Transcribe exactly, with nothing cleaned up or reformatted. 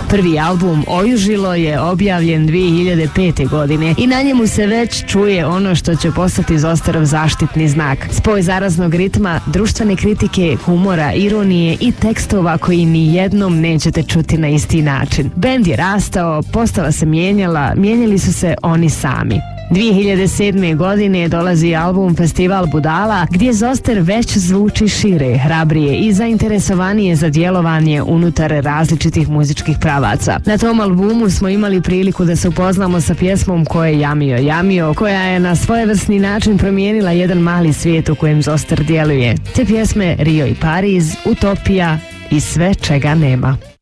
Prvi album Ojužilo je objavljen dvije hiljade pete. godine i na njemu se već čuje ono što će postati Zosterov zaštitni znak. Spoj zaraznog ritma, društvene kritike, humora, ironije i tekstova koji ni jednom nećete čuti na isti način. Bend je rastao, postava se mijenjala, mijenjali su se oni sami. dvije hiljade sedme. godine dolazi album Festival budala, gdje Zoster već zvuči šire, hrabrije i zainteresovanije za djelovanje unutar različitih muzičkih pravaca. Na tom albumu smo imali priliku da se upoznamo sa pjesmom Ko je jamio jamio, koja je na svojevrsni način promijenila jedan mali svijet u kojem Zoster djeluje. Te pjesme Rio i Pariz, Utopija i Sve čega nema.